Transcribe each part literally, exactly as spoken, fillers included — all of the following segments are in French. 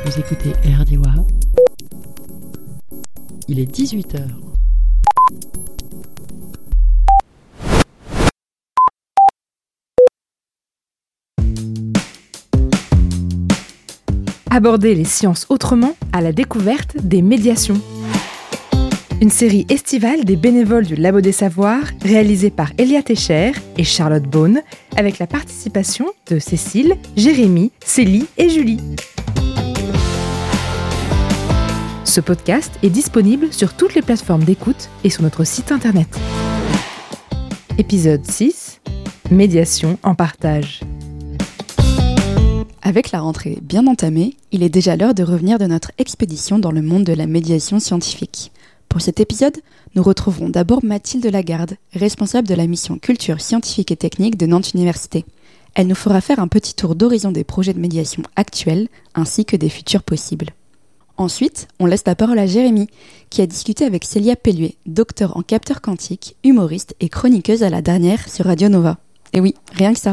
Vous écoutez R D W A. Il est dix-huit heures. Aborder les sciences autrement à la découverte des médiations. Une série estivale des bénévoles du Labo des Savoirs, réalisée par Elia Techer et Charlotte Beaune, avec la participation de Cécile, Jérémy, Célie et Julie. Ce podcast est disponible sur toutes les plateformes d'écoute et sur notre site internet. Épisode six, Médiation en partage. Avec la rentrée bien entamée, il est déjà l'heure de revenir de notre expédition dans le monde de la médiation scientifique. Pour cet épisode, nous retrouverons d'abord Mathilde Lagarde, responsable de la mission culture scientifique et technique de Nantes Université. Elle nous fera faire un petit tour d'horizon des projets de médiation actuels ainsi que des futurs possibles. Ensuite, on laisse la parole à Jérémy, qui a discuté avec Célia Pelluet, docteur en capteur quantique, humoriste et chroniqueuse à la dernière sur Radio Nova. Et oui, rien que ça.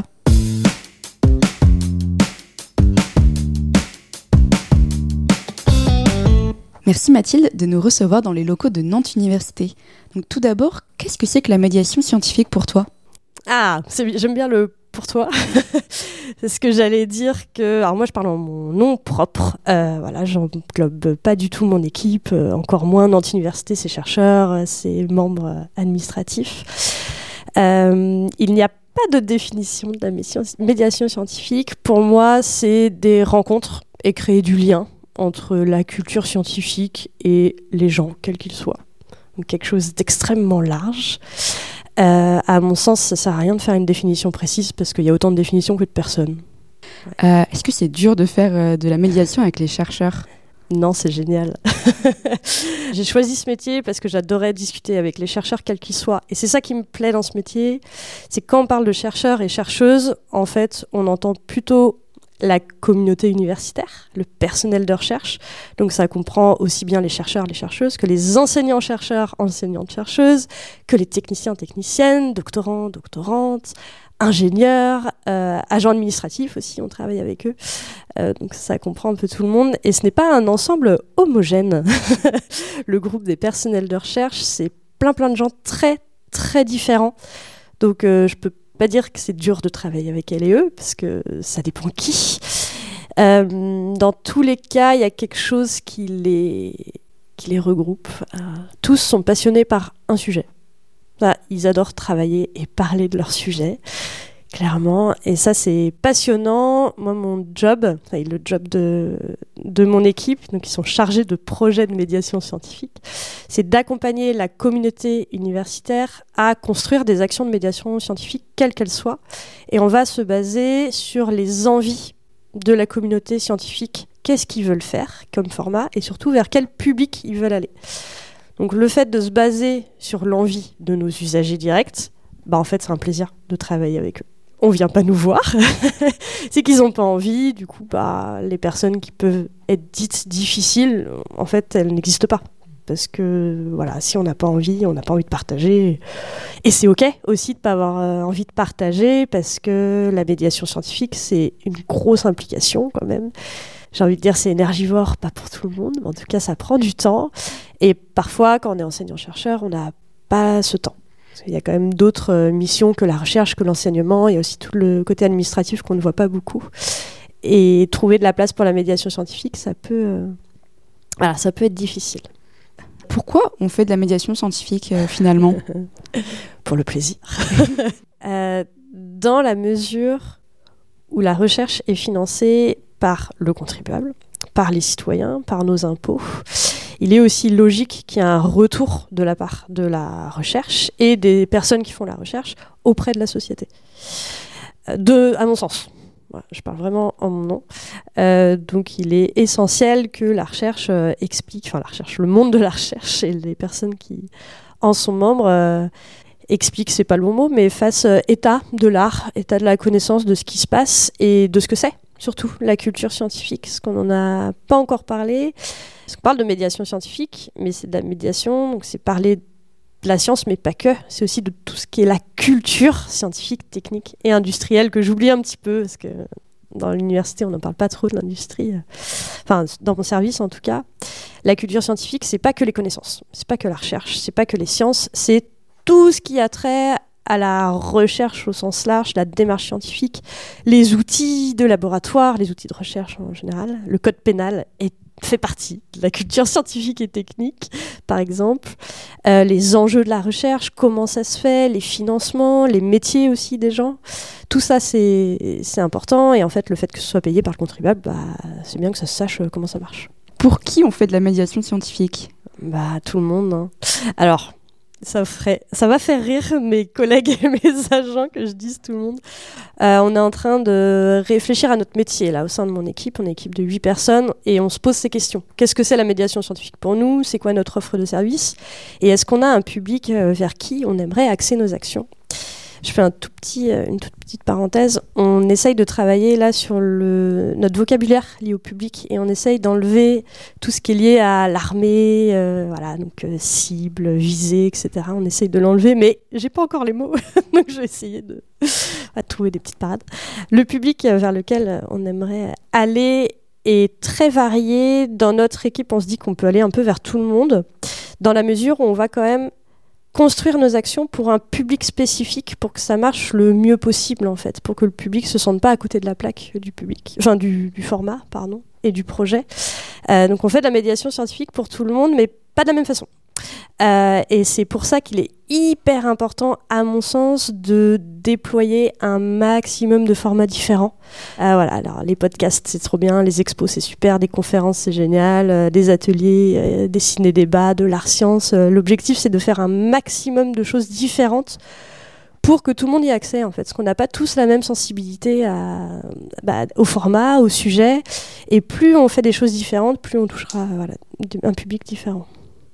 Merci Mathilde de nous recevoir dans les locaux de Nantes Université. Donc tout d'abord, qu'est-ce que c'est que la médiation scientifique pour toi ? Ah, c'est, j'aime bien le pour toi. C'est ce que j'allais dire que... Alors moi, je parle en mon nom propre. Euh, voilà, j'englobe pas du tout mon équipe, euh, encore moins Nantes Université, ses chercheurs, euh, ses membres euh, administratifs. Euh, il n'y a pas de définition de la médiation scientifique. Pour moi, c'est des rencontres et créer du lien entre la culture scientifique et les gens, quels qu'ils soient. Donc quelque chose d'extrêmement large. Euh, à mon sens, ça ne sert à rien de faire une définition précise parce qu'il y a autant de définitions que de personnes. Euh, est-ce que c'est dur de faire euh, de la médiation avec les chercheurs ? Non, c'est génial. J'ai choisi ce métier parce que j'adorais discuter avec les chercheurs, quels qu'ils soient. Et c'est ça qui me plaît dans ce métier, c'est quand on parle de chercheurs et chercheuses, en fait, on entend plutôt la communauté universitaire, le personnel de recherche. Donc ça comprend aussi bien les chercheurs, les chercheuses, que les enseignants-chercheurs, enseignantes-chercheuses, que les techniciens-techniciennes, doctorants, doctorantes, ingénieurs, euh, agents administratifs aussi, on travaille avec eux. Euh, donc ça comprend un peu tout le monde. Et ce n'est pas un ensemble homogène. Le groupe des personnels de recherche, c'est plein plein de gens très très différents. Donc euh, je peux pas dire que c'est dur de travailler avec elle et eux, parce que ça dépend qui. Euh, dans tous les cas, il y a quelque chose qui les, qui les regroupe. Euh, tous sont passionnés par un sujet. Enfin, ils adorent travailler et parler de leur sujet, clairement. Et ça, c'est passionnant. Moi, mon job, enfin, le job de, de mon équipe, donc ils sont chargés de projets de médiation scientifique, c'est d'accompagner la communauté universitaire à construire des actions de médiation scientifique, quelles qu'elles soient. Et on va se baser sur les envies de la communauté scientifique. Qu'est-ce qu'ils veulent faire comme format et surtout vers quel public ils veulent aller. Donc le fait de se baser sur l'envie de nos usagers directs, bah en fait, c'est un plaisir de travailler avec eux. On vient pas nous voir, c'est qu'ils n'ont pas envie, du coup, bah, les personnes qui peuvent être dites difficiles, en fait, elles n'existent pas. Parce que, voilà, si on n'a pas envie, on n'a pas envie de partager. Et c'est OK aussi de ne pas avoir euh, envie de partager, parce que la médiation scientifique, c'est une grosse implication quand même. J'ai envie de dire, c'est énergivore, pas pour tout le monde, mais en tout cas, ça prend du temps. Et parfois, quand on est enseignant-chercheur, on n'a pas ce temps. Il y a quand même d'autres euh, missions que la recherche, que l'enseignement. Il y a aussi tout le côté administratif qu'on ne voit pas beaucoup. Et trouver de la place pour la médiation scientifique, ça peut, euh, voilà, ça peut être difficile. Pourquoi on fait de la médiation scientifique euh, finalement ? Pour le plaisir. euh, dans la mesure où la recherche est financée par le contribuable, par les citoyens, par nos impôts, il est aussi logique qu'il y ait un retour de la part de la recherche et des personnes qui font la recherche auprès de la société. De, à mon sens. Voilà, je parle vraiment en mon nom. Euh, donc il est essentiel que la recherche euh, explique, enfin la recherche, le monde de la recherche et les personnes qui en sont membres euh, expliquent, c'est pas le bon mot, mais fassent euh, état de l'art, état de la connaissance de ce qui se passe et de ce que c'est. Surtout la culture scientifique, parce qu'on n'en a pas encore parlé. Parce qu'on parle de médiation scientifique, mais c'est de la médiation, donc c'est parler de la science, mais pas que. C'est aussi de tout ce qui est la culture scientifique, technique et industrielle, que j'oublie un petit peu, parce que dans l'université, on n'en parle pas trop de l'industrie. enfin dans mon service en tout cas, la culture scientifique, c'est pas que les connaissances, c'est pas que la recherche, c'est pas que les sciences, c'est tout ce qui a trait à la recherche au sens large, la démarche scientifique, les outils de laboratoire, les outils de recherche en général. Le code pénal est, fait partie de la culture scientifique et technique, par exemple. Euh, les enjeux de la recherche, comment ça se fait, les financements, les métiers aussi des gens. Tout ça, c'est, c'est important. Et en fait, le fait que ce soit payé par le contribuable, bah, c'est bien que ça se sache comment ça marche. Pour qui on fait de la médiation scientifique ? Bah, tout le monde. Hein. Alors... Ça, ferait, ça va faire rire mes collègues et mes agents que je dise tout le monde. Euh, on est en train de réfléchir à notre métier là, au sein de mon équipe. On est une équipe de huit personnes et on se pose ces questions. Qu'est-ce que c'est la médiation scientifique pour nous ? C'est quoi notre offre de service ? Et est-ce qu'on a un public vers qui on aimerait axer nos actions ? Je fais un tout petit, une toute petite parenthèse. On essaye de travailler là sur le, notre vocabulaire lié au public et on essaye d'enlever tout ce qui est lié à l'armée, euh, voilà, donc euh, cible, visée, et cetera. On essaye de l'enlever, mais j'ai pas encore les mots, donc je vais essayer de à trouver des petites parades. Le public vers lequel on aimerait aller est très varié. Dans notre équipe, on se dit qu'on peut aller un peu vers tout le monde, dans la mesure où on va quand même construire nos actions pour un public spécifique pour que ça marche le mieux possible en fait, pour que le public se sente pas à côté de la plaque du public, enfin du, du format pardon et du projet. Euh, donc on fait de la médiation scientifique pour tout le monde, mais pas de la même façon. Euh, et c'est pour ça qu'il est hyper important, à mon sens, de déployer un maximum de formats différents. Euh, voilà, alors les podcasts c'est trop bien, les expos c'est super, des conférences c'est génial, euh, des ateliers, euh, des ciné-débats, de l'art-science. Euh, l'objectif c'est de faire un maximum de choses différentes pour que tout le monde y ait accès en fait, parce qu'on n'a pas tous la même sensibilité à, bah, au format, au sujet, et plus on fait des choses différentes, plus on touchera voilà, un public différent.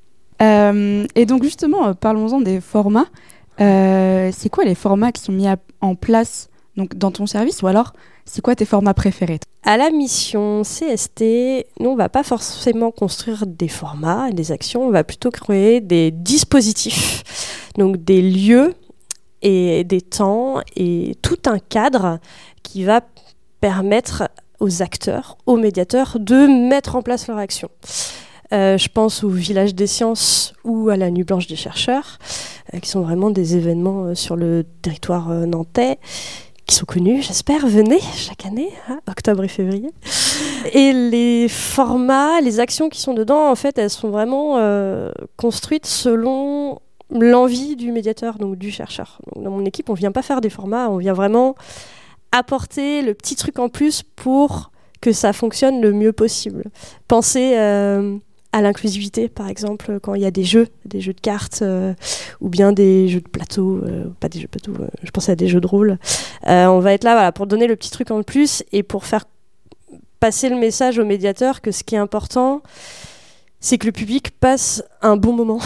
Euh, et donc justement, euh, parlons-en des formats. Euh, c'est quoi les formats qui sont mis à, en place donc, dans ton service, ou alors c'est quoi tes formats préférés ? À la mission C S T, nous on va pas forcément construire des formats, des actions, on va plutôt créer des dispositifs, donc des lieux et des temps et tout un cadre qui va permettre aux acteurs, aux médiateurs de mettre en place leur action. Euh, je pense au Village des Sciences ou à la Nuit Blanche des Chercheurs, euh, qui sont vraiment des événements euh, sur le territoire euh, nantais, qui sont connus, j'espère. Venez chaque année, hein, octobre et février. Et les formats, les actions qui sont dedans, en fait, elles sont vraiment euh, construites selon l'envie du médiateur, donc du chercheur. Donc, dans mon équipe, on ne vient pas faire des formats, on vient vraiment apporter le petit truc en plus pour que ça fonctionne le mieux possible. Pensez... Euh, à l'inclusivité, par exemple, quand il y a des jeux, des jeux de cartes, euh, ou bien des jeux de plateau, euh, pas des jeux de plateau, euh, je pensais à des jeux de rôle. Euh, on va être là voilà, pour donner le petit truc en plus et pour faire passer le message au médiateur que ce qui est important, c'est que le public passe un bon moment.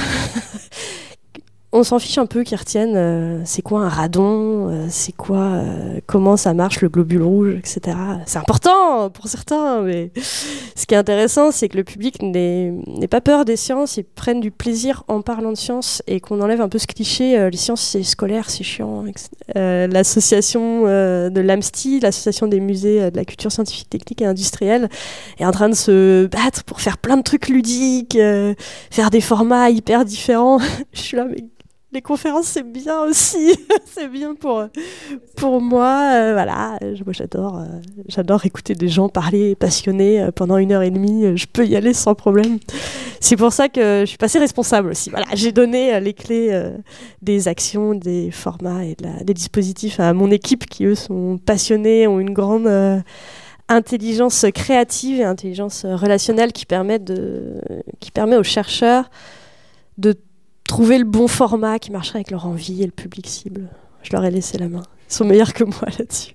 On s'en fiche un peu qu'ils retiennent euh, c'est quoi un radon, euh, c'est quoi, euh, comment ça marche le globule rouge, et cetera. C'est important pour certains, mais ce qui est intéressant, c'est que le public n'ait, n'ait pas peur des sciences, ils prennent du plaisir en parlant de sciences et qu'on enlève un peu ce cliché, euh, les sciences c'est scolaire, c'est chiant. et cetera. Euh, l'association euh, de l'A M S T I, l'association des musées euh, de la culture scientifique, technique et industrielle, est en train de se battre pour faire plein de trucs ludiques, euh, faire des formats hyper différents. Je suis là, mais les conférences, c'est bien aussi. C'est bien pour, pour moi. Euh, voilà, moi, j'adore, euh, j'adore écouter des gens parler passionnés euh, pendant une heure et demie. Euh, je peux y aller sans problème. C'est pour ça que je suis passée responsable aussi. Voilà, j'ai donné euh, les clés euh, des actions, des formats et de la, des dispositifs à mon équipe qui, eux, sont passionnés, ont une grande euh, intelligence créative et intelligence relationnelle qui permet, de, qui permet aux chercheurs de trouver le bon format qui marcherait avec leur envie et le public cible. Je leur ai laissé la main. Ils sont meilleurs que moi là-dessus.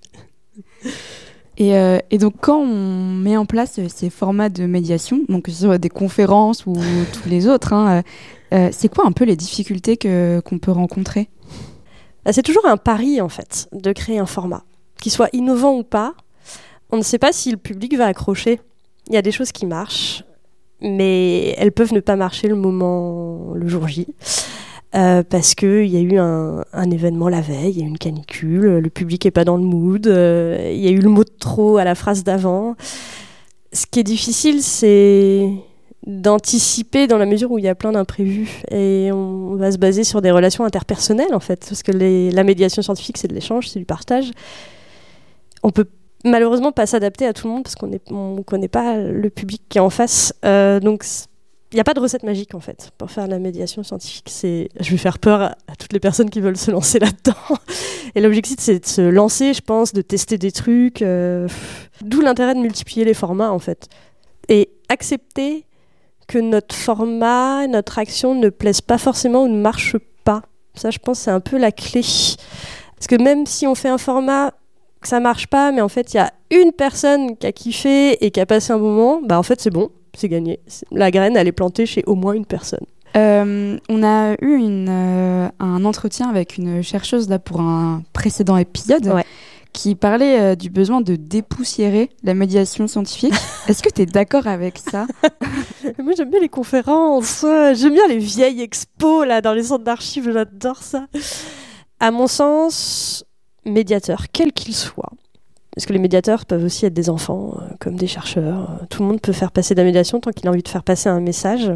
Et, euh, et donc, quand on met en place ces formats de médiation, donc que ce soit des conférences ou tous les autres, hein, euh, c'est quoi un peu les difficultés que, qu'on peut rencontrer ? C'est toujours un pari, en fait, de créer un format. Qu'il soit innovant ou pas, on ne sait pas si le public va accrocher. Il y a des choses qui marchent, mais elles peuvent ne pas marcher le moment, le jour J, euh, parce qu'il y a eu un, un événement la veille, il y a eu une canicule, le public n'est pas dans le mood, euh, il y a eu le mot de trop à la phrase d'avant. Ce qui est difficile, c'est d'anticiper dans la mesure où il y a plein d'imprévus. Et on va se baser sur des relations interpersonnelles, en fait. Parce que les, la médiation scientifique, c'est de l'échange, c'est du partage. On peut malheureusement pas s'adapter à tout le monde parce qu'on ne connaît pas le public qui est en face. Euh, donc, il n'y a pas de recette magique, en fait, pour faire de la médiation scientifique. C'est... Je vais faire peur à, à toutes les personnes qui veulent se lancer là-dedans. Et l'objectif, c'est de se lancer, je pense, de tester des trucs. Euh... D'où l'intérêt de multiplier les formats, en fait. Et accepter que notre format, notre action ne plaise pas forcément ou ne marche pas. Ça, je pense, c'est un peu la clé. Parce que même si on fait un format que ça marche pas, mais en fait, il y a une personne qui a kiffé et qui a passé un bon moment, bah en fait, c'est bon, c'est gagné. La graine, elle est plantée chez au moins une personne. Euh, on a eu une, euh, un entretien avec une chercheuse là, pour un précédent épisode ouais. qui parlait euh, du besoin de dépoussiérer la médiation scientifique. Est-ce que tu es d'accord avec ça? Moi, j'aime bien les conférences, j'aime bien les vieilles expos là, dans les centres d'archives, j'adore ça. À mon sens, médiateur, quel qu'il soit, parce que les médiateurs peuvent aussi être des enfants, euh, comme des chercheurs, euh, tout le monde peut faire passer de la médiation tant qu'il a envie de faire passer un message,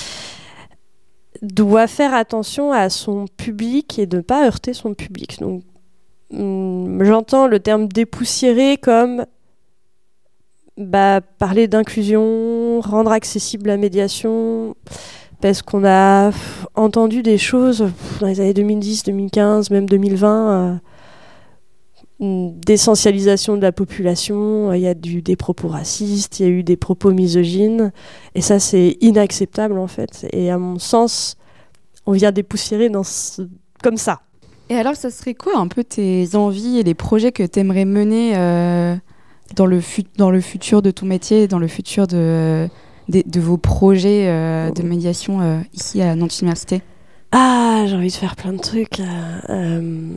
doit faire attention à son public et de ne pas heurter son public. Donc, hum, j'entends le terme dépoussiérer comme bah, parler d'inclusion, rendre accessible la médiation, parce qu'on a entendu des choses dans les années deux mille dix, deux mille quinze, même deux mille vingt, euh, d'essentialisation de la population, il y a eu des propos racistes, il y a eu des propos misogynes, et ça c'est inacceptable en fait. Et à mon sens, on vient dépoussiérer dans ce... comme ça. Et alors, ça serait quoi un peu tes envies et les projets que tu aimerais mener euh, dans, le fu- dans le futur de ton métier, dans le futur de, de, de vos projets euh, de médiation euh, ici à Nantes Université? Ah, j'ai envie de faire plein de trucs. Euh,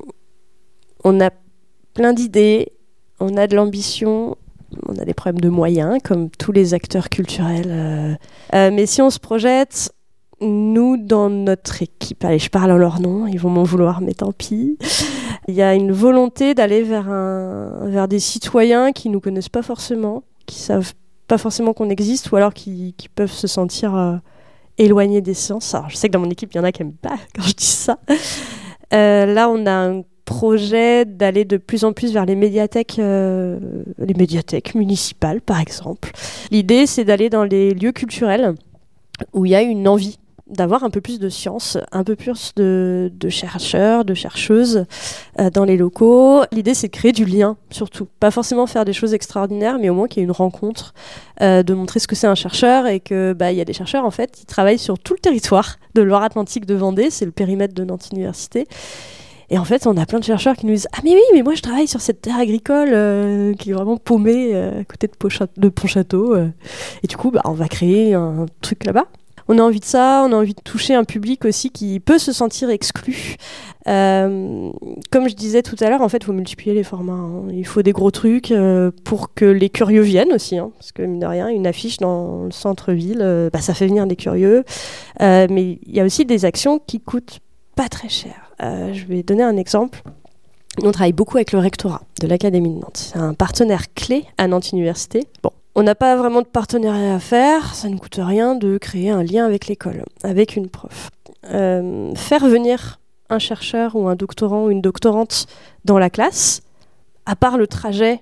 on a plein d'idées, on a de l'ambition, on a des problèmes de moyens, comme tous les acteurs culturels. Euh, euh, mais si on se projette, nous, dans notre équipe, allez, je parle en leur nom, ils vont m'en vouloir, mais tant pis. Il y a une volonté d'aller vers, un, vers des citoyens qui ne nous connaissent pas forcément, qui ne savent pas forcément qu'on existe, ou alors qui, qui peuvent se sentir euh, éloignés des sciences. Alors, je sais que dans mon équipe, il y en a qui n'aiment pas quand je dis ça. Euh, là, on a un projet d'aller de plus en plus vers les médiathèques, euh, les médiathèques municipales, par exemple. L'idée, c'est d'aller dans les lieux culturels où il y a une envie d'avoir un peu plus de science, un peu plus de, de chercheurs, de chercheuses euh, dans les locaux. L'idée, c'est de créer du lien, surtout. Pas forcément faire des choses extraordinaires, mais au moins qu'il y ait une rencontre, euh, de montrer ce que c'est un chercheur et que bah, y a des chercheurs, en fait, qui travaillent sur tout le territoire de Loire-Atlantique de Vendée, c'est le périmètre de Nantes Université. Et en fait, on a plein de chercheurs qui nous disent « Ah mais oui, mais moi je travaille sur cette terre agricole euh, qui est vraiment paumée euh, à côté de, Pocha- de Pontchâteau. Euh. » Et du coup, bah, on va créer un truc là-bas. On a envie de ça, on a envie de toucher un public aussi qui peut se sentir exclu. Euh, comme je disais tout à l'heure, en fait, il faut multiplier les formats. Hein. Il faut des gros trucs euh, pour que les curieux viennent aussi. Hein, parce que, mine de rien, une affiche dans le centre-ville, euh, bah, ça fait venir des curieux. Euh, mais il y a aussi des actions qui coûtent pas très cher. Euh, je vais donner un exemple. On travaille beaucoup avec le rectorat de l'Académie de Nantes. C'est un partenaire clé à Nantes Université. Bon. On n'a pas vraiment de partenariat à faire, ça ne coûte rien de créer un lien avec l'école, avec une prof. Euh, faire venir un chercheur ou un doctorant ou une doctorante dans la classe, à part le trajet,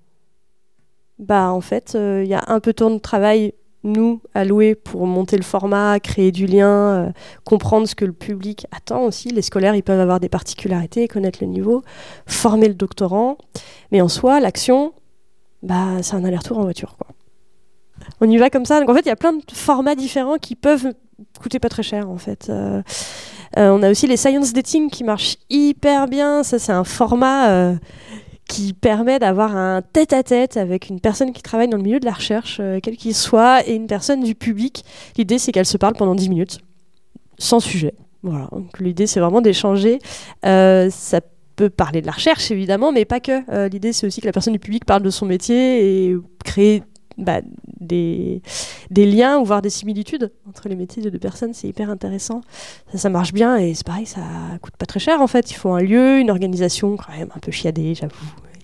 bah en fait, il euh, y a un peu de temps de travail, nous, alloués pour monter le format, créer du lien, euh, comprendre ce que le public attend aussi. Les scolaires, ils peuvent avoir des particularités, connaître le niveau, former le doctorant. Mais en soi, l'action... bah, c'est un aller-retour en voiture, quoi. On y va comme ça. Donc, en fait, il y a plein de formats différents qui peuvent coûter pas très cher, en fait. Euh, euh, on a aussi les science dating qui marchent hyper bien. Ça, c'est un format euh, qui permet d'avoir un tête-à-tête avec une personne qui travaille dans le milieu de la recherche, euh, quel qu'il soit, et une personne du public. L'idée, c'est qu'elle se parle pendant dix minutes, sans sujet. Voilà. Donc, l'idée, c'est vraiment d'échanger. Euh, ça peut parler de la recherche, évidemment, mais pas que. Euh, l'idée, c'est aussi que la personne du public parle de son métier et créer bah, des, des liens ou voire des similitudes entre les métiers de deux personnes. C'est hyper intéressant. Ça, ça marche bien et c'est pareil, ça coûte pas très cher, en fait. Il faut un lieu, une organisation quand même un peu chiadée, j'avoue.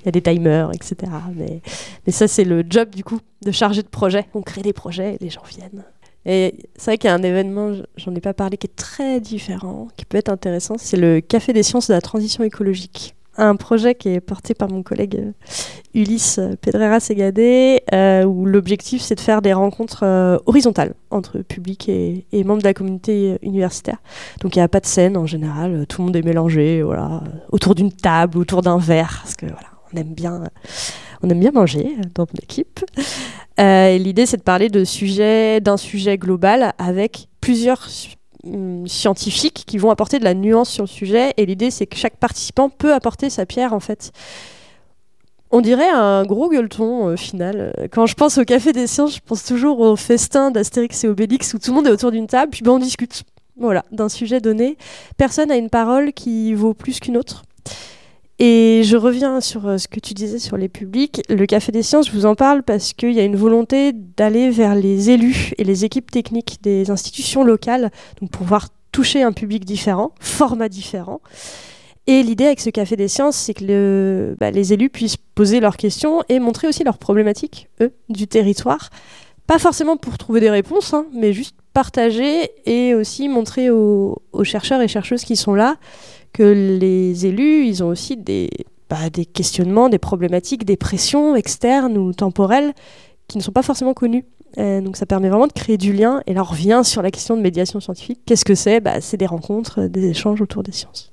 il y a des timers, et cetera. Mais, mais ça, c'est le job, du coup, de chargé de projet. On crée des projets et les gens viennent. Et c'est vrai qu'il y a un événement, j'en ai pas parlé, qui est très différent, qui peut être intéressant. C'est le Café des sciences de la transition écologique. Un projet qui est porté par mon collègue euh, Ulysse Pedreira-Segadé, euh, où l'objectif, c'est de faire des rencontres euh, horizontales entre public et, et membres de la communauté universitaire. Donc il n'y a pas de scène en général, tout le monde est mélangé, voilà, autour d'une table, autour d'un verre, parce que voilà, on aime bien, on aime bien manger dans mon équipe. Euh, et l'idée, c'est de parler de sujets, d'un sujet global avec plusieurs hum, scientifiques qui vont apporter de la nuance sur le sujet. Et l'idée, c'est que chaque participant peut apporter sa pierre, en fait. On dirait un gros gueuleton, au final. Quand je pense au Café des Sciences, je pense toujours au festin d'Astérix et Obélix où tout le monde est autour d'une table, puis ben, on discute. Voilà, d'un sujet donné. Personne n'a une parole qui vaut plus qu'une autre. Et je reviens sur euh, ce que tu disais sur les publics. Le Café des Sciences, je vous en parle parce qu'il y a une volonté d'aller vers les élus et les équipes techniques des institutions locales, donc pour pouvoir toucher un public différent, format différent. Et l'idée avec ce Café des Sciences, c'est que le, bah, les élus puissent poser leurs questions et montrer aussi leurs problématiques, eux, du territoire. Pas forcément pour trouver des réponses, hein, mais juste partager et aussi montrer aux, aux chercheurs et chercheuses qui sont là que les élus, ils ont aussi des, bah, des questionnements, des problématiques, des pressions externes ou temporelles qui ne sont pas forcément connues. Euh, donc ça permet vraiment de créer du lien. Et là, on revient sur la question de médiation scientifique. Qu'est-ce que c'est ? Bah, c'est des rencontres, des échanges autour des sciences.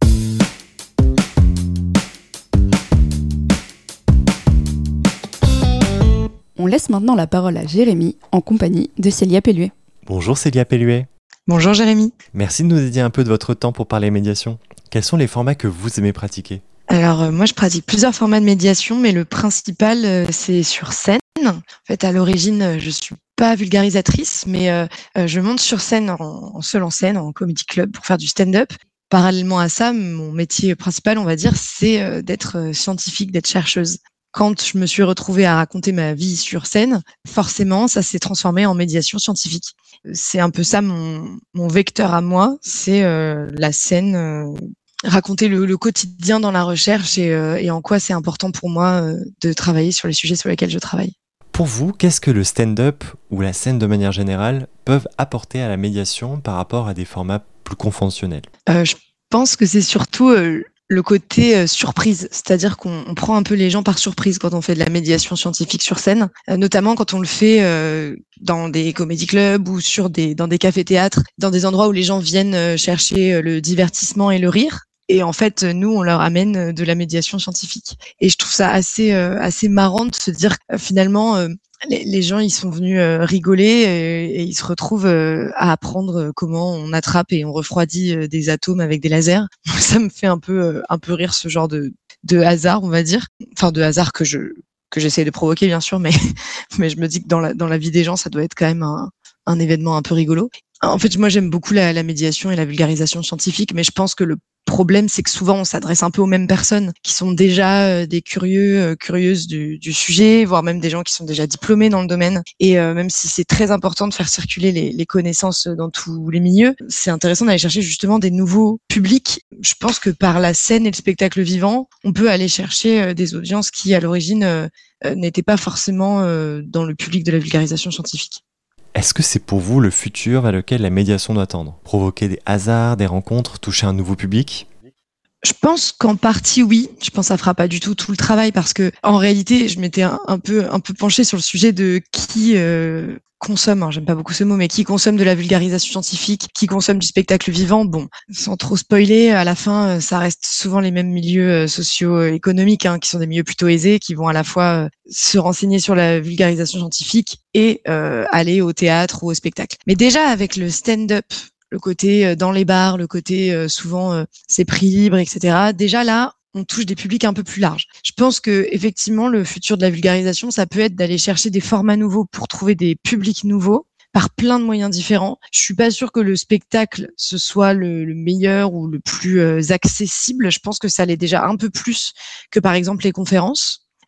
On laisse maintenant la parole à Jérémy en compagnie de Célia Pelluet. Bonjour Célia Pelluet. Bonjour Jérémy. Merci de nous dédier un peu de votre temps pour parler médiation. Quels sont les formats que vous aimez pratiquer ? Alors euh, moi je pratique plusieurs formats de médiation, mais le principal euh, c'est sur scène. En fait à l'origine euh, je suis pas vulgarisatrice, mais euh, euh, je monte sur scène en, en seule en scène, en comedy club pour faire du stand-up. Parallèlement à ça, mon métier principal on va dire c'est euh, d'être euh, scientifique, d'être chercheuse. Quand je me suis retrouvée à raconter ma vie sur scène, forcément, ça s'est transformé en médiation scientifique. C'est un peu ça mon, mon vecteur à moi, c'est euh, la scène, euh, raconter le, le quotidien dans la recherche et, euh, et en quoi c'est important pour moi euh, de travailler sur les sujets sur lesquels je travaille. Pour vous, qu'est-ce que le stand-up ou la scène de manière générale peuvent apporter à la médiation par rapport à des formats plus conventionnels ? euh, Je pense que c'est surtout... Euh, le côté euh, surprise, c'est-à-dire qu'on on prend un peu les gens par surprise quand on fait de la médiation scientifique sur scène, euh, notamment quand on le fait euh, dans des comédie clubs ou sur des dans des cafés-théâtres, dans des endroits où les gens viennent euh, chercher euh, le divertissement et le rire. Et en fait, nous, on leur amène de la médiation scientifique. Et je trouve ça assez euh, assez marrant de se dire euh, finalement euh, les, les gens ils sont venus euh, rigoler et, et ils se retrouvent euh, à apprendre comment on attrape et on refroidit euh, des atomes avec des lasers. Ça me fait un peu euh, un peu rire ce genre de de hasard, on va dire. Enfin de hasard que je que j'essaie de provoquer bien sûr, mais mais je me dis que dans la dans la vie des gens, ça doit être quand même un un événement un peu rigolo. En fait, moi j'aime beaucoup la, la médiation et la vulgarisation scientifique, mais je pense que le problème, c'est que souvent, on s'adresse un peu aux mêmes personnes qui sont déjà euh, des curieux, euh, curieuses du, du sujet, voire même des gens qui sont déjà diplômés dans le domaine. Et euh, même si c'est très important de faire circuler les, les connaissances dans tous les milieux, c'est intéressant d'aller chercher justement des nouveaux publics. Je pense que par la scène et le spectacle vivant, on peut aller chercher euh, des audiences qui, à l'origine, euh, euh, n'étaient pas forcément euh, dans le public de la vulgarisation scientifique. Est-ce que c'est pour vous le futur vers lequel la médiation doit tendre ? Provoquer des hasards, des rencontres, toucher un nouveau public ? Je pense qu'en partie oui. Je pense que ça fera pas du tout tout le travail parce que en réalité, je m'étais un, un peu un peu penchée sur le sujet de qui euh, consomme. Alors, j'aime pas beaucoup ce mot, mais qui consomme de la vulgarisation scientifique, qui consomme du spectacle vivant. Bon, sans trop spoiler, à la fin, ça reste souvent les mêmes milieux euh, socio-économiques, hein, qui sont des milieux plutôt aisés, qui vont à la fois euh, se renseigner sur la vulgarisation scientifique et euh, aller au théâtre ou au spectacle. Mais déjà avec le stand-up, le côté dans les bars, le côté euh, souvent euh, c'est prix libre, et cetera. Déjà là, on touche des publics un peu plus larges. Je pense que effectivement, le futur de la vulgarisation, ça peut être d'aller chercher des formats nouveaux pour trouver des publics nouveaux par plein de moyens différents. Je suis pas sûre que le spectacle ce soit le, le meilleur ou le plus euh, accessible. Je pense que ça l'est déjà un peu plus que par exemple les conférences.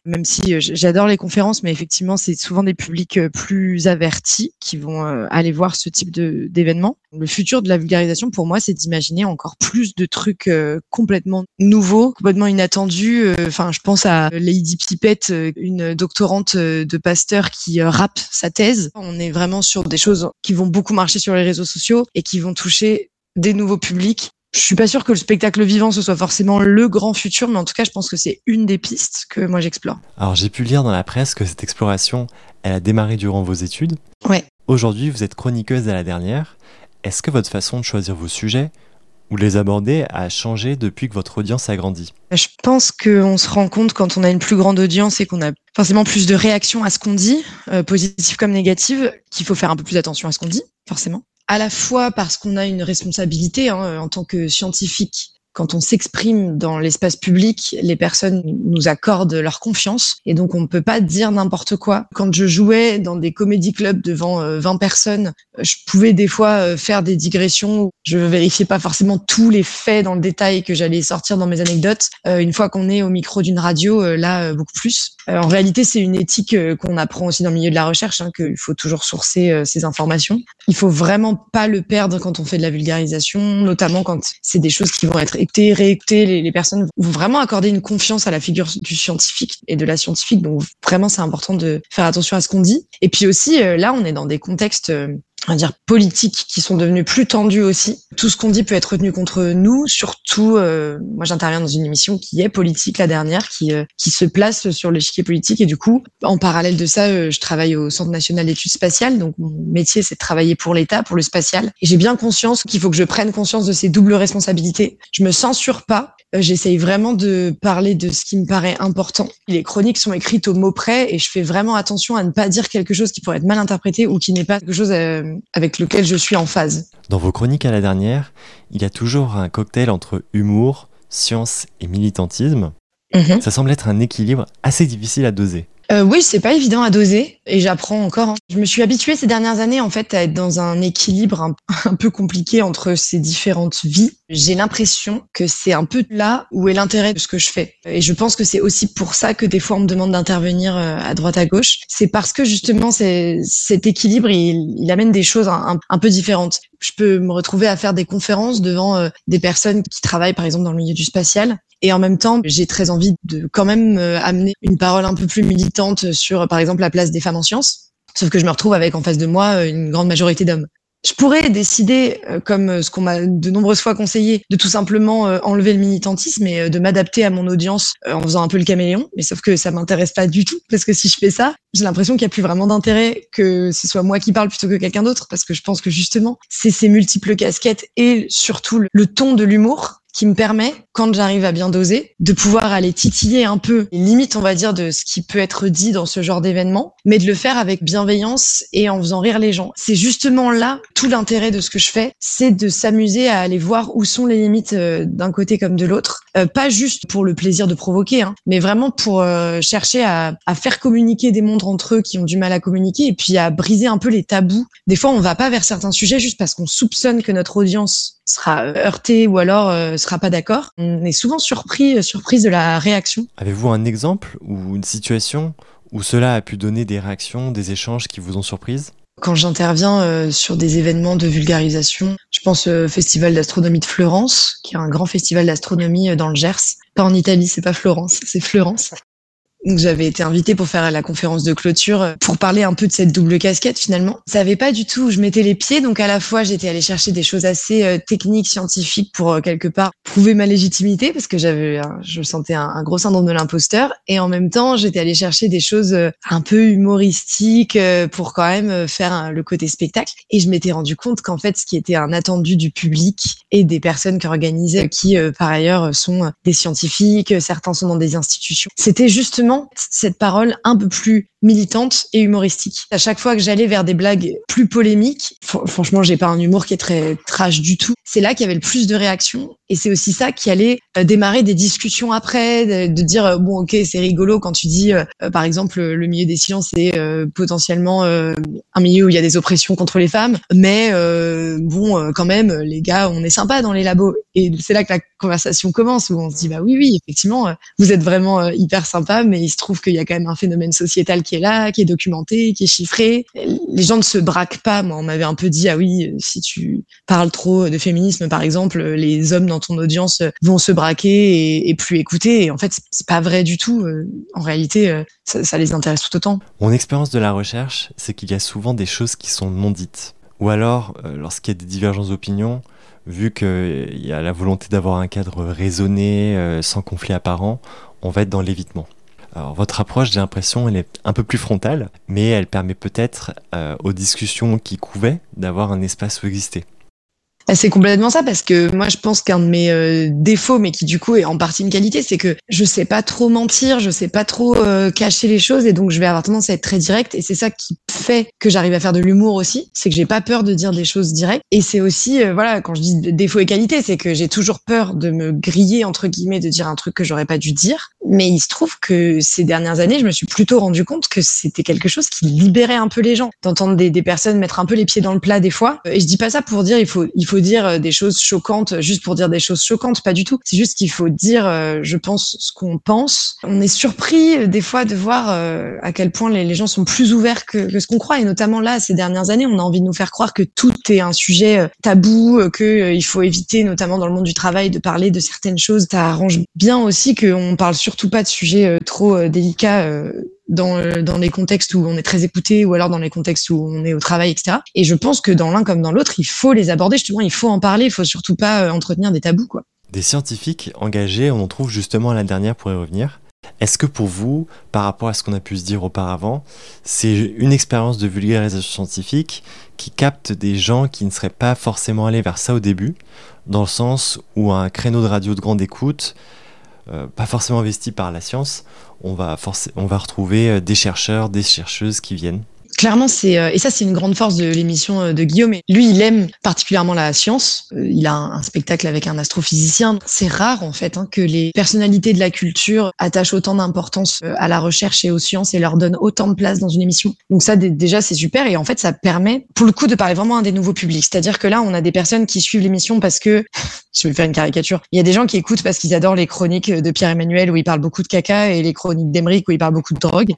même si euh, j'adore les conférences, mais effectivement, c'est souvent des publics euh, plus avertis qui vont euh, aller voir ce type de, d'événements. Le futur de la vulgarisation, pour moi, c'est d'imaginer encore plus de trucs euh, complètement nouveaux, complètement inattendus. Enfin, euh, je pense à Lady Pipette, euh, une doctorante euh, de Pasteur qui euh, rappe sa thèse. On est vraiment sur des choses qui vont beaucoup marcher sur les réseaux sociaux et qui vont toucher des nouveaux publics. Je suis pas sûre que le spectacle vivant ce soit forcément le grand futur, mais en tout cas, je pense que c'est une des pistes que moi j'explore. Alors, j'ai pu lire dans la presse que cette exploration, elle a démarré durant vos études. Ouais. Aujourd'hui, vous êtes chroniqueuse à la dernière. Est-ce que votre façon de choisir vos sujets ou de les aborder a changé depuis que votre audience a grandi ? Je pense qu'on se rend compte quand on a une plus grande audience et qu'on a forcément plus de réactions à ce qu'on dit, euh, positives comme négatives, qu'il faut faire un peu plus attention à ce qu'on dit, forcément. À la fois parce qu'on a une responsabilité hein, en tant que scientifique. Quand on s'exprime dans l'espace public, les personnes nous accordent leur confiance et donc on ne peut pas dire n'importe quoi. Quand je jouais dans des comédie clubs devant euh, vingt personnes, je pouvais des fois euh, faire des digressions. Je vérifiais pas forcément tous les faits dans le détail que j'allais sortir dans mes anecdotes. Euh, une fois qu'on est au micro d'une radio, euh, là, euh, beaucoup plus. Euh, en réalité, c'est une éthique euh, qu'on apprend aussi dans le milieu de la recherche, hein, qu'il faut toujours sourcer euh, ces informations. Il faut vraiment pas le perdre quand on fait de la vulgarisation, notamment quand c'est des choses qui vont être écoutées, réécoutées. Les, les personnes vont vraiment accorder une confiance à la figure du scientifique et de la scientifique. Donc vraiment, c'est important de faire attention à ce qu'on dit. Et puis aussi, euh, là, on est dans des contextes... Euh, on va dire politiques qui sont devenus plus tendus aussi. Tout ce qu'on dit peut être retenu contre nous, surtout euh, moi j'interviens dans une émission qui est politique, la dernière, qui euh, qui se place sur l'échiquier politique et du coup, en parallèle de ça, euh, je travaille au Centre national d'études spatiales, donc mon métier c'est de travailler pour l'État, pour le spatial et j'ai bien conscience qu'il faut que je prenne conscience de ces doubles responsabilités. Je me censure pas. J'essaye vraiment de parler de ce qui me paraît important. Les chroniques sont écrites au mot près et je fais vraiment attention à ne pas dire quelque chose qui pourrait être mal interprété ou qui n'est pas quelque chose avec lequel je suis en phase. Dans vos chroniques à la dernière, il y a toujours un cocktail entre humour, science et militantisme. Mmh. Ça semble être un équilibre assez difficile à doser. Euh, oui, c'est pas évident à doser et j'apprends encore. Hein. Je me suis habituée ces dernières années en fait à être dans un équilibre un, un peu compliqué entre ces différentes vies. J'ai l'impression que c'est un peu là où est l'intérêt de ce que je fais. Et je pense que c'est aussi pour ça que des fois on me demande d'intervenir à droite à gauche. C'est parce que justement c'est, cet équilibre il, il amène des choses un, un, un peu différentes. Je peux me retrouver à faire des conférences devant euh, des personnes qui travaillent par exemple dans le milieu du spatial. Et en même temps, j'ai très envie de quand même euh, amener une parole un peu plus militante sur, par exemple, la place des femmes en sciences. Sauf que je me retrouve avec en face de moi une grande majorité d'hommes. Je pourrais décider, euh, comme ce qu'on m'a de nombreuses fois conseillé, de tout simplement euh, enlever le militantisme et euh, de m'adapter à mon audience euh, en faisant un peu le caméléon. Mais sauf que ça m'intéresse pas du tout, parce que si je fais ça, j'ai l'impression qu'il y a plus vraiment d'intérêt que ce soit moi qui parle plutôt que quelqu'un d'autre, parce que je pense que justement, c'est ces multiples casquettes et surtout le, le ton de l'humour qui me permet, quand j'arrive à bien doser, de pouvoir aller titiller un peu les limites, on va dire, de ce qui peut être dit dans ce genre d'événement, mais de le faire avec bienveillance et en faisant rire les gens. C'est justement là tout l'intérêt de ce que je fais, c'est de s'amuser à aller voir où sont les limites euh, d'un côté comme de l'autre, euh, pas juste pour le plaisir de provoquer, hein, mais vraiment pour euh, chercher à, à faire communiquer des mondes entre eux qui ont du mal à communiquer et puis à briser un peu les tabous. Des fois, on va pas vers certains sujets juste parce qu'on soupçonne que notre audience sera heurtée ou alors euh, sera pas d'accord. On est souvent surpris, surprise de la réaction. Avez-vous un exemple ou une situation où cela a pu donner des réactions, des échanges qui vous ont surprise ? Quand j'interviens euh, sur des événements de vulgarisation, je pense au Festival d'astronomie de Fleurance, qui est un grand festival d'astronomie dans le Gers. Pas en Italie, c'est pas Florence, c'est Fleurance. Donc j'avais été invitée pour faire la conférence de clôture pour parler un peu de cette double casquette finalement. Je savais pas du tout où je mettais les pieds, donc à la fois j'étais allée chercher des choses assez euh, techniques, scientifiques pour euh, quelque part prouver ma légitimité parce que j'avais, euh, je sentais un, un gros syndrome de l'imposteur et en même temps j'étais allée chercher des choses euh, un peu humoristiques euh, pour quand même euh, faire euh, le côté spectacle et je m'étais rendu compte qu'en fait ce qui était un attendu du public et des personnes qui organisaient, qui euh, par ailleurs sont euh, des scientifiques, certains sont dans des institutions, c'était justement cette parole un peu plus militante et humoristique. À chaque fois que j'allais vers des blagues plus polémiques, fr- franchement, j'ai pas un humour qui est très trash du tout. C'est là qu'il y avait le plus de réactions. Et c'est aussi ça qui allait euh, démarrer des discussions après, de, de dire, euh, bon, ok, c'est rigolo quand tu dis, euh, euh, par exemple, le milieu des silences, c'est euh, potentiellement euh, un milieu où il y a des oppressions contre les femmes, mais euh, bon, euh, quand même, les gars, on est sympa dans les labos. Et c'est là que la conversation commence, où on se dit, bah oui, oui, effectivement, euh, vous êtes vraiment euh, hyper sympa, mais il se trouve qu'il y a quand même un phénomène sociétal qui est là, qui est documenté, qui est chiffré. Les gens ne se braquent pas. Moi, on m'avait un peu dit, ah oui, si tu parles trop de féminisme, par exemple, les hommes dans ton audience vont se braquer et, et plus écouter. Et en fait, c'est pas vrai du tout. En réalité, ça, ça les intéresse tout autant. Mon expérience de la recherche, c'est qu'il y a souvent des choses qui sont non dites. Ou alors, euh, lorsqu'il y a des divergences d'opinion, vu qu'il y a la volonté d'avoir un cadre raisonné, euh, sans conflit apparent, on va être dans l'évitement. Alors, votre approche, j'ai l'impression, elle est un peu plus frontale, mais elle permet peut-être euh, aux discussions qui couvaient d'avoir un espace où exister. C'est complètement ça, parce que moi je pense qu'un de mes euh, défauts, mais qui du coup est en partie une qualité, c'est que je sais pas trop mentir, je sais pas trop euh, cacher les choses, et donc je vais avoir tendance à être très directe, et c'est ça qui fait que j'arrive à faire de l'humour aussi, c'est que j'ai pas peur de dire des choses directes. Et c'est aussi, euh, voilà, quand je dis défaut et qualité, c'est que j'ai toujours peur de me griller, entre guillemets, de dire un truc que j'aurais pas dû dire. Mais il se trouve que ces dernières années, je me suis plutôt rendu compte que c'était quelque chose qui libérait un peu les gens, d'entendre des, des personnes mettre un peu les pieds dans le plat des fois. Et je dis pas ça pour dire il faut il faut dire des choses choquantes juste pour dire des choses choquantes, pas du tout. C'est juste qu'il faut dire, euh, je pense, ce qu'on pense. On est surpris euh, des fois de voir euh, à quel point les, les gens sont plus ouverts que, que ce qu'on croit. Et notamment là, ces dernières années, on a envie de nous faire croire que tout est un sujet euh, tabou, euh, que euh, il faut éviter, notamment dans le monde du travail, de parler de certaines choses. Ça arrange bien aussi qu'on parle surtout pas de sujets euh, trop euh, délicats. Euh, dans dans les contextes où on est très écouté, ou alors dans les contextes où on est au travail, et cetera. Et je pense que dans l'un comme dans l'autre, il faut les aborder, justement, il faut en parler, il faut surtout pas euh, entretenir des tabous, quoi. Des scientifiques engagés, on en trouve justement à la dernière pour y revenir. Est-ce que pour vous, par rapport à ce qu'on a pu se dire auparavant, c'est une expérience de vulgarisation scientifique qui capte des gens qui ne seraient pas forcément allés vers ça au début, dans le sens où un créneau de radio de grande écoute, Euh, pas forcément investi par la science, on va, forc- on va retrouver des chercheurs, des chercheuses qui viennent. Clairement, c'est euh, et ça c'est une grande force de l'émission euh, de Guillaume. Et lui, il aime particulièrement la science. Euh, il a un, un spectacle avec un astrophysicien. C'est rare en fait hein, que les personnalités de la culture attachent autant d'importance euh, à la recherche et aux sciences et leur donnent autant de place dans une émission. Donc ça, d- déjà, c'est super. Et en fait, ça permet, pour le coup, de parler vraiment à des nouveaux publics. C'est-à-dire que là, on a des personnes qui suivent l'émission parce que, je vais faire une caricature, il y a des gens qui écoutent parce qu'ils adorent les chroniques de Pierre-Emmanuel où il parle beaucoup de caca et les chroniques d'Emeric où il parle beaucoup de drogue.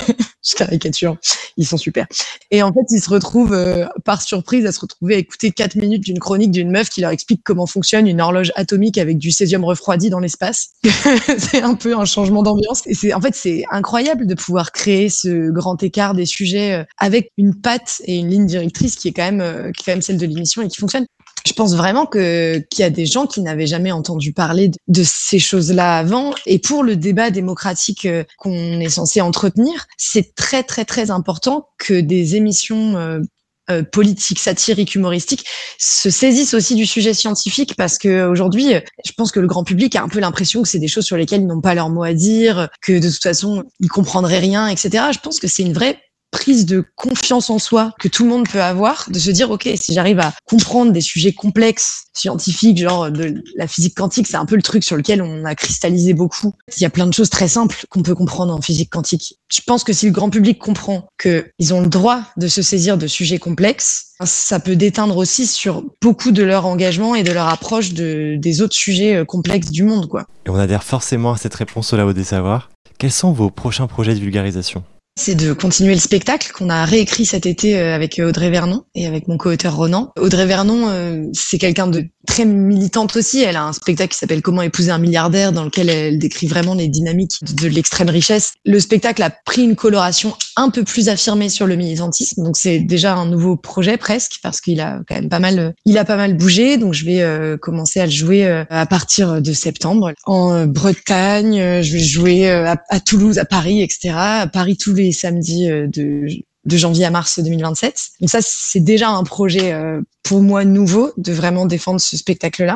Je caricature. Ils sont super. Et en fait, ils se retrouvent, euh, par surprise, à se retrouver à écouter quatre minutes d'une chronique d'une meuf qui leur explique comment fonctionne une horloge atomique avec du césium refroidi dans l'espace. C'est un peu un changement d'ambiance. Et c'est, en fait, c'est incroyable de pouvoir créer ce grand écart des sujets euh, avec une patte et une ligne directrice qui est quand même, euh, qui est quand même celle de l'émission et qui fonctionne. Je pense vraiment que qu'il y a des gens qui n'avaient jamais entendu parler de, de ces choses-là avant. Et pour le débat démocratique euh, qu'on est censé entretenir, c'est très très très important que des émissions euh, euh, politiques, satiriques, humoristiques se saisissent aussi du sujet scientifique, parce que aujourd'hui, je pense que le grand public a un peu l'impression que c'est des choses sur lesquelles ils n'ont pas leur mot à dire, que de toute façon ils comprendraient rien, et cetera. Je pense que c'est une vraie prise de confiance en soi que tout le monde peut avoir, de se dire, ok, si j'arrive à comprendre des sujets complexes, scientifiques, genre de la physique quantique, c'est un peu le truc sur lequel on a cristallisé beaucoup. Il y a plein de choses très simples qu'on peut comprendre en physique quantique. Je pense que si le grand public comprend qu'ils ont le droit de se saisir de sujets complexes, ça peut déteindre aussi sur beaucoup de leur engagement et de leur approche de, des autres sujets complexes du monde, quoi. Et on adhère forcément à cette réponse au Labo des Savoirs. Quels sont vos prochains projets de vulgarisation ? C'est de continuer le spectacle qu'on a réécrit cet été avec Audrey Vernon et avec mon co-auteur Ronan. Audrey Vernon, euh, c'est quelqu'un de très militante aussi. Elle a un spectacle qui s'appelle Comment épouser un milliardaire, dans lequel elle décrit vraiment les dynamiques de l'extrême richesse. Le spectacle a pris une coloration un peu plus affirmée sur le militantisme, donc c'est déjà un nouveau projet presque, parce qu'il a quand même pas mal, il a pas mal bougé. Donc je vais euh, commencer à le jouer euh, à partir de septembre en euh, Bretagne. Euh, je vais jouer euh, à, à Toulouse, à Paris, et cetera. À Paris tous les samedis euh, de de janvier à mars deux mille vingt-sept. Donc ça, c'est déjà un projet euh, pour moi nouveau, de vraiment défendre ce spectacle-là.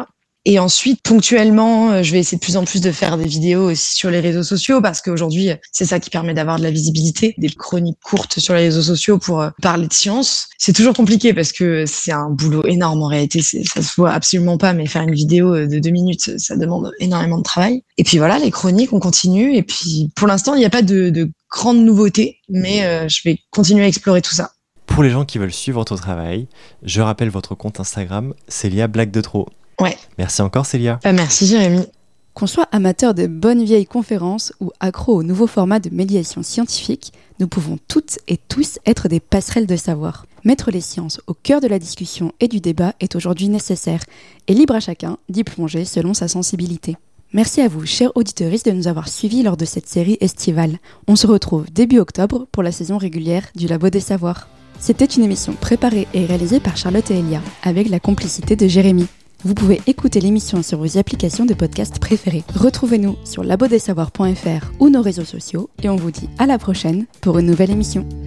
Et ensuite, ponctuellement, je vais essayer de plus en plus de faire des vidéos aussi sur les réseaux sociaux parce qu'aujourd'hui, c'est ça qui permet d'avoir de la visibilité, des chroniques courtes sur les réseaux sociaux pour parler de science. C'est toujours compliqué parce que c'est un boulot énorme en réalité, c'est, ça se voit absolument pas, mais faire une vidéo de deux minutes, ça demande énormément de travail. Et puis voilà, les chroniques, on continue. Et puis pour l'instant, il n'y a pas de, de grandes nouveautés, mais euh, je vais continuer à explorer tout ça. Pour les gens qui veulent suivre votre travail, je rappelle votre compte Instagram, Célia Blague de Trop. Ouais. Merci encore Célia. Bah, merci Jérémy. Qu'on soit amateur de bonnes vieilles conférences ou accro au nouveau format de médiation scientifique, nous pouvons toutes et tous être des passerelles de savoir. Mettre les sciences au cœur de la discussion et du débat est aujourd'hui nécessaire, et libre à chacun d'y plonger selon sa sensibilité. Merci à vous, chers auditeurs, de nous avoir suivis lors de cette série estivale. On se retrouve début octobre pour la saison régulière du Labo des Savoirs. C'était une émission préparée et réalisée par Charlotte et Elia, avec la complicité de Jérémy. Vous pouvez écouter l'émission sur vos applications de podcast préférées. Retrouvez-nous sur labo des savoirs point f r ou nos réseaux sociaux et on vous dit à la prochaine pour une nouvelle émission.